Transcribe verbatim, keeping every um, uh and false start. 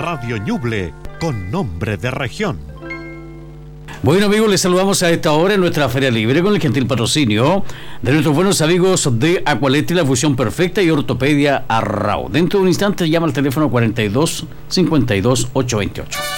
Radio Ñuble, con nombre de región. Bueno, amigos, les saludamos a esta hora en nuestra Feria Libre con el gentil patrocinio de nuestros buenos amigos de Aqualetti, la fusión perfecta, y Ortopedia Arrau. Dentro de un instante llama al teléfono cuarenta y dos cincuenta y dos ochocientos veintiocho.